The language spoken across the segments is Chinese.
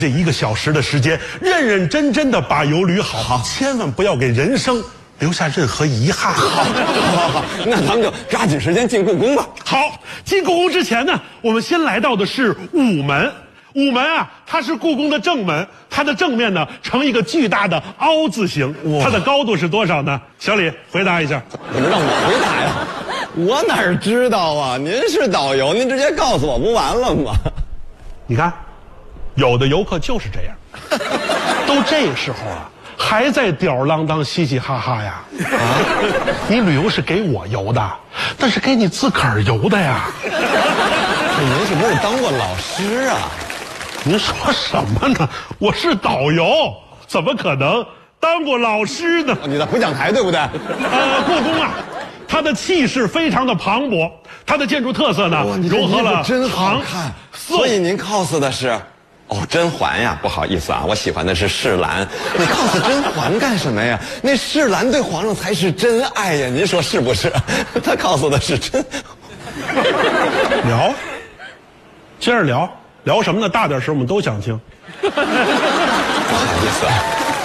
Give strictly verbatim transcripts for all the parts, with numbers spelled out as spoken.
这一个小时的时间，认认真真的把油捋好，好，千万不要给人生留下任何遗憾。 好，好，好，那咱们就抓紧时间进故宫吧。 好，进故宫之前呢，我们先来到的是午门。午门啊，它是故宫的正门，它的正面呢呈一个巨大的凹字形，它的高度是多少呢？小李回答一下。 怎么让我回答呀？我哪儿知道啊？您是导游，您直接告诉我不完了吗？ 你看，有的游客就是这样，都这时候啊，还在吊儿郎当、嘻嘻哈哈呀！啊，你旅游是给我游的，但是给你自个儿游的呀。 您是不是当过老师啊？ 您说什么呢？我是导游，怎么可能当过老师呢？ 你在回讲台对不对？ 呃，故宫啊，它的气势非常的磅礴，它的建筑特色呢，融合了真好唐看。所以您 cos 的是，哦，甄嬛呀？不好意思啊，我喜欢的是世兰。你 cos 甄嬛干什么呀？那世兰对皇上才是真爱呀，您说是不是？他 cos 的是真。 聊，接着聊。聊什么呢？大点声，我们都想听。 不好意思啊，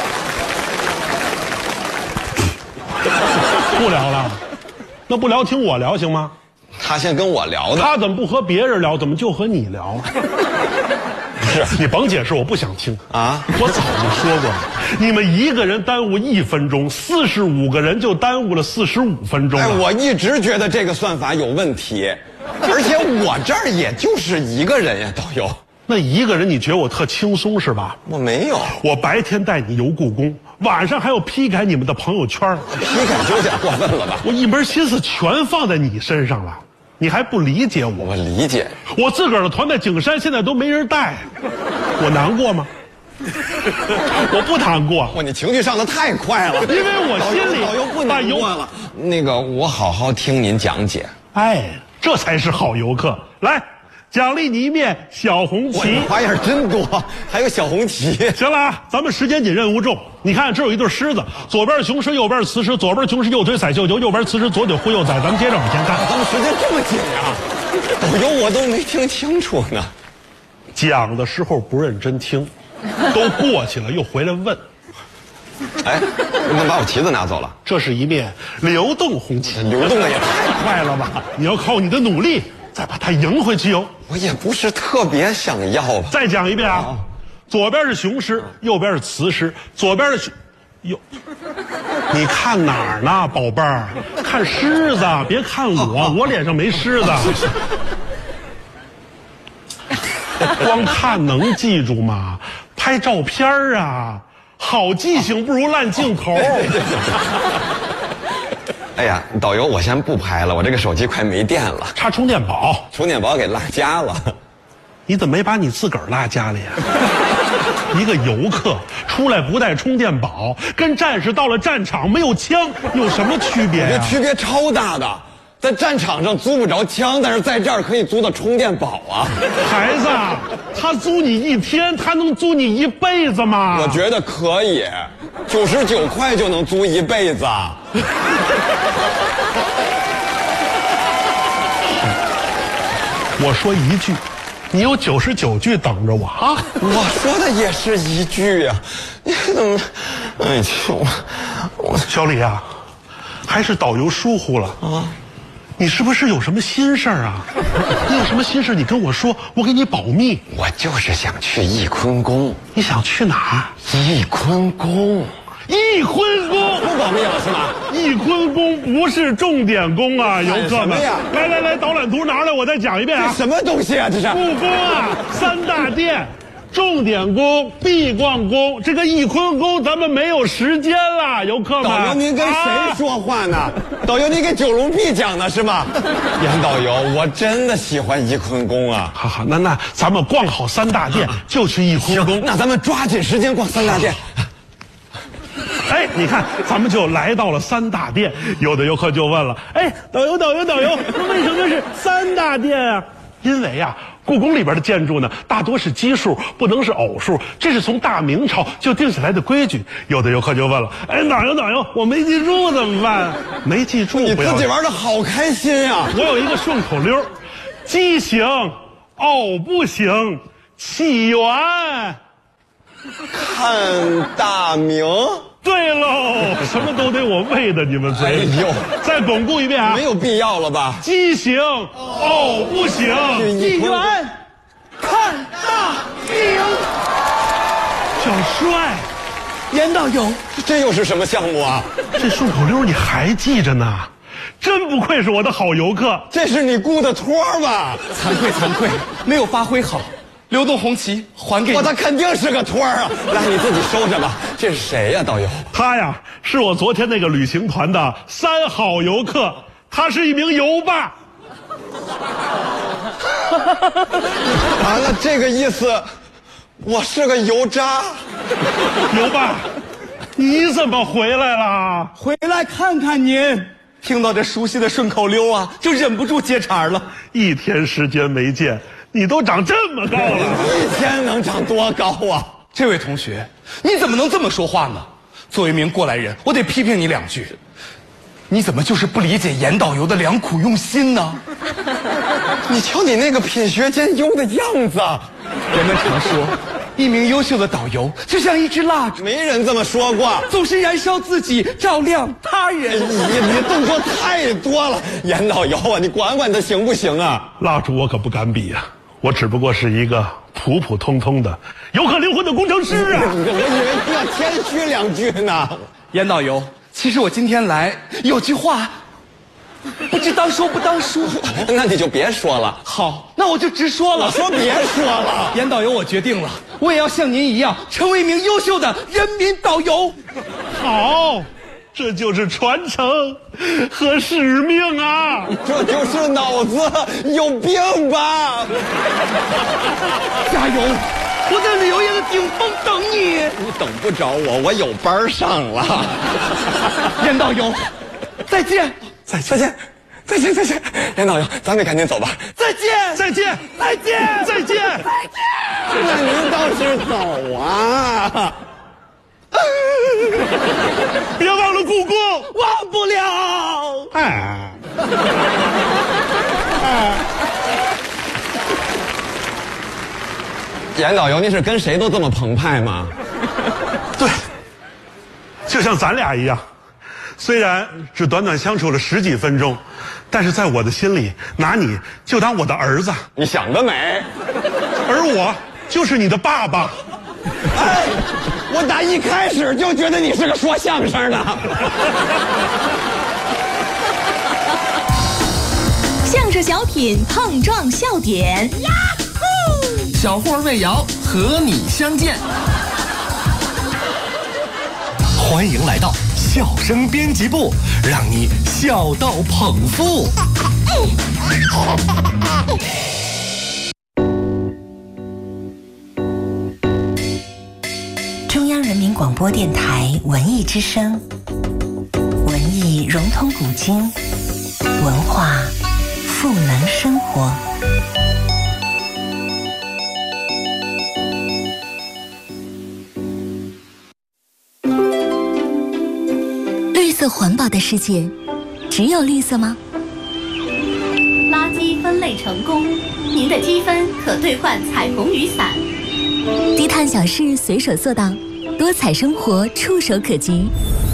不聊了，那不聊听我聊行吗？ 他先跟我聊的。 他怎么不和别人聊，怎么就和你聊？ 不是， 你甭解释，我不想听啊！ 我早就说过了，你们一个人耽误一分钟，四十五个人就耽误了四十五分钟。 哎，我一直觉得这个算法有问题。而且我这儿也就是一个人呀，导游。 那一个人你觉得我特轻松是吧？ 我没有， 我白天带你游故宫，晚上还要批改你们的朋友圈。 批改就有点过分了吧？ 我一门心思全放在你身上了，你还不理解我？ 我理解。 我自个儿的团在景山现在都没人带，我难过吗？我不难过。 哇，你情绪上的太快了， 因为我心里导游不难过了。那个，我好好听您讲解。 哎。这才是好游客。来，奖励你一面小红旗。 花样真多，还有小红旗。 行了啊，咱们时间紧，任务重。你看，这有一对狮子，左边雄狮，右边雌狮，左边雄狮右腿踩绣球，右边雌狮左腿护右崽。咱们接着往前看。 咱们时间这么紧呀、啊？导游，我都没听清楚呢。 讲的时候不认真听，都过去了又回来问。 哎，你们把我旗子拿走了？ 这是一面流动红旗， 流动的也太快了吧！你要靠你的努力再把它赢回去哟。 我也不是特别想要吧。 再讲一遍啊，哦、左边是雄狮，右边是雌狮，左边是右，你看哪儿呢，宝贝儿？看狮子，别看我，哦、我脸上没狮子。光看能记住吗？拍照片啊。好记性不如烂镜头。 哎呀，导游，我先不拍了，我这个手机快没电了， 插充电宝， 充电宝给落家了。 你怎么没把你自个儿落家里呀？一个游客出来不带充电宝，跟战士到了战场没有枪有什么区别呀？ 这区别超大的。在战场上租不着枪，但是在这儿可以租到充电宝啊！ 孩子，他租你一天，他能租你一辈子吗？ 我觉得可以，九十九块就能租一辈子。 我说一句，你有九十九句等着我啊！ 我说的也是一句呀、啊，你怎么？哎呦， 我小李啊，还是导游疏忽了啊！你是不是有什么心事儿啊？你有什么心事你跟我说，我给你保密。 我就是想去翊坤宫。 你想去哪儿？ 翊坤宫。 翊坤宫不保密了是吗？ 翊坤宫不是重点宫啊，游客们。来来来，导览图拿来，我再讲一遍啊。 这什么东西啊？这是故宫啊，三大殿。重点宫、必逛宫，这个翊坤宫咱们没有时间了，游客们。 导游，您跟谁说话呢？啊、导游，您给九龙壁讲的是吗？杨导游，我真的喜欢翊坤宫啊！ 好好，那那咱们逛好三大殿，啊、就去翊坤宫。 那咱们抓紧时间逛三大殿。 哎，你看，咱们就来到了三大殿。有的游客就问了：“哎，导游，导游，导游，那为什么是三大殿啊？”因为啊。故宫里边的建筑呢，大多是奇数，不能是偶数，这是从大明朝就定下来的规矩。有的游客就问了：“哎，导游导游，我没记住怎么办？”没记住， 你自己玩的好开心啊！ 我有一个顺口溜：畸形，偶不行，起源潘大明。 对喽，什么都得我喂的你们嘴里。 哎呦， 再巩固一遍啊！ 没有必要了吧？ 畸形哦，不行。 议员，看大明。 小帅， 严导游， 这又是什么项目啊？ 这顺口溜你还记着呢，真不愧是我的好游客。 这是你雇的托儿吧？ 惭愧惭愧，没有发挥好。流动红旗还给你。 我他肯定是个托儿啊！来，你自己收着吧。这是谁呀，导游？ 他呀，是我昨天那个旅行团的三好游客，他是一名游霸。 完了，这个意思，我是个油渣。 游霸，你怎么回来了？ 回来看看您。听到这熟悉的顺口溜啊，就忍不住接茬了。 一天时间没见，你都长这么高了。 一天能长多高啊？ 这位同学，你怎么能这么说话呢？作为一名过来人，我得批评你两句。你怎么就是不理解严导游的良苦用心呢？ 你瞧你那个品学兼优的样子。 人们常说，一名优秀的导游就像一支蜡烛， 没人这么说过， 总是燃烧自己，照亮他人。 你你动作太多了，严导游啊，你管管他行不行啊？ 蜡烛我可不敢比呀、啊，我只不过是一个普普通通的游客灵魂的工程师啊！ 我以为你要谦虚两句呢。 严导游，其实我今天来有句话，不知当说不当说。 那你就别说了。 好，那我就直说了。 我说别说了。 严导游，我决定了，我也要像您一样，成为一名优秀的人民导游。 好，这就是传承和使命啊！ 这就是脑子有病吧？ 加油！我在旅游业的顶峰等你。 你等不着我，我有班上了。 严导游，再见。 再再见，再见再见，严导游，咱们赶紧走吧。 再见， 再见， 再见， 再见， 再见。 那您倒是走啊！ 别忘了故宫， 忘不了。 哎， 严导游，您是跟谁都这么澎湃吗？ 对，就像咱俩一样。虽然只短短相处了十几分钟，但是在我的心里，拿你就当我的儿子。 你想得美， 而我就是你的爸爸。 哎，我打一开始就觉得你是个说相声的。 相声小品碰撞笑点，呀呼！ 小霍魏瑶和你相见，欢迎来到笑声编辑部，让你笑到捧腹。 中央人民广播电台文艺之声，文艺融通古今，文化赋能生活。 绿色环保的世界，只有绿色吗？ 垃圾分类成功，您的积分可兑换彩虹雨伞。 低碳小事随手做到，多彩生活触手可及。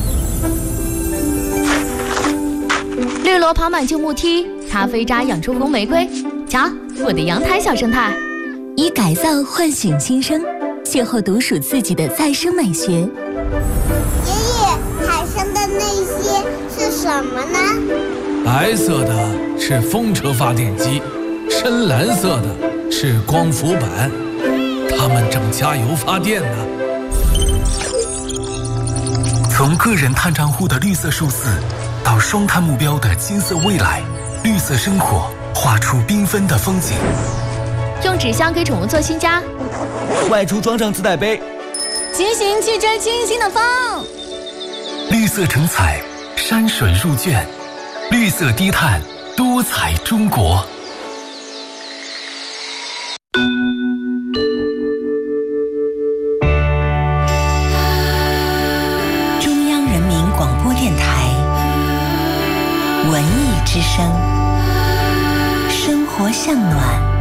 绿萝爬满旧木梯，咖啡渣养出红玫瑰。瞧，我的阳台小生态。以改造唤醒新生，邂逅独属自己的再生美学。 爷爷，海上的那些是什么呢？ 白色的是风车发电机，深蓝色的是光伏板，它们正加油发电呢。 从个人碳账户的绿色数字，到双碳目标的金色未来，绿色生活画出缤纷的风景。 用纸箱给宠物做新家， 外出装上自带杯， 骑行去追清新的风。 绿色成彩，山水入卷，绿色低碳，多彩中国。 中央人民广播电台文艺之声，生活向暖。